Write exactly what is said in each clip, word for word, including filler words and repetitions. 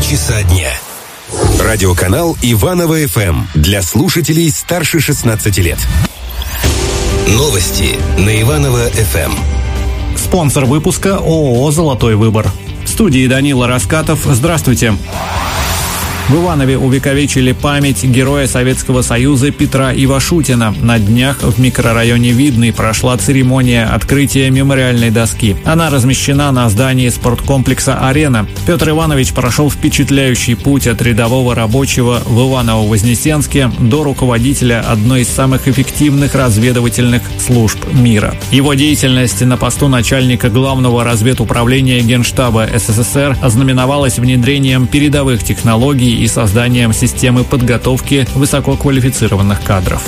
часа дня. Радиоканал Иваново эф эм для слушателей старше шестнадцати лет. Новости на Иваново эф эм. Спонсор выпуска ООО «Золотой выбор». В студии Данила Раскатов. Здравствуйте. В Иванове увековечили память героя Советского Союза Петра Ивашутина. На днях в микрорайоне Видный прошла церемония открытия мемориальной доски. Она размещена на здании спорткомплекса «Арена». Петр Иванович прошел впечатляющий путь от рядового рабочего в Иваново-Вознесенске до руководителя одной из самых эффективных разведывательных служб мира. Его деятельность на посту начальника главного разведуправления Генштаба СССР ознаменовалась внедрением передовых технологий и созданием системы подготовки высококвалифицированных кадров.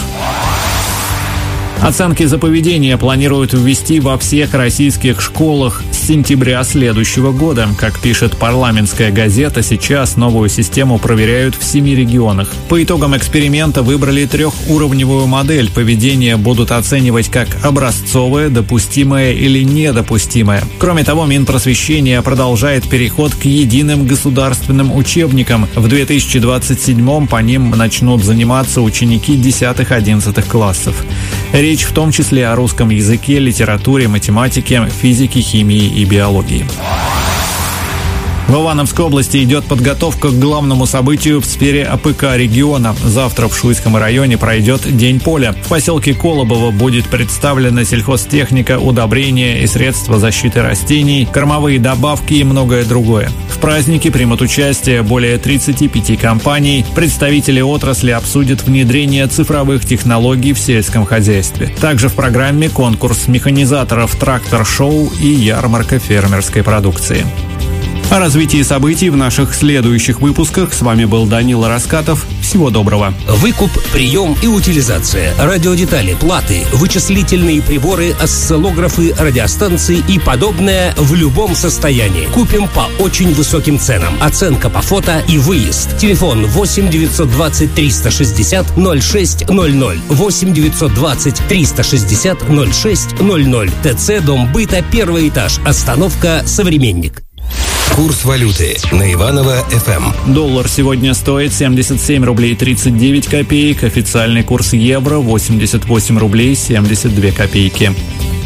Оценки за поведение планируют ввести во всех российских школах с сентября следующего года. Как пишет парламентская газета, сейчас новую систему проверяют в семи регионах. По итогам эксперимента выбрали трехуровневую модель. Поведение будут оценивать как образцовое, допустимое или недопустимое. Кроме того, Минпросвещения продолжает переход к единым государственным учебникам. В две тысячи двадцать седьмом по ним начнут заниматься ученики десятых-одиннадцатых классов. Речь в том числе о русском языке, литературе, математике, физике, химии и биологии. В Ивановской области идет подготовка к главному событию в сфере А Пэ Ка региона. Завтра в Шуйском районе пройдет День поля. В поселке Колобово будет представлена сельхозтехника, удобрения и средства защиты растений, кормовые добавки и многое другое. В празднике примут участие более тридцати пяти компаний. Представители отрасли обсудят внедрение цифровых технологий в сельском хозяйстве. Также в программе конкурс механизаторов, трактор-шоу и ярмарка фермерской продукции. О развитии событий в наших следующих выпусках. С вами был Данила Раскатов. Всего доброго. Выкуп, прием и утилизация, радиодетали, платы, вычислительные приборы, осциллографы, радиостанции и подобное в любом состоянии. Купим по очень высоким ценам. Оценка по фото и выезд. Телефон восемь девятьсот двадцать триста шестьдесят ноль шесть ноль ноль. восемь девятьсот двадцать триста шестьдесят ноль шесть ноль ноль. ТЦ Дом быта, первый этаж. Остановка «Современник». Курс валюты на Иваново эф эм. Доллар сегодня стоит семьдесят семь рублей тридцать девять копеек. Официальный курс евро восемьдесят восемь рублей семьдесят две копейки.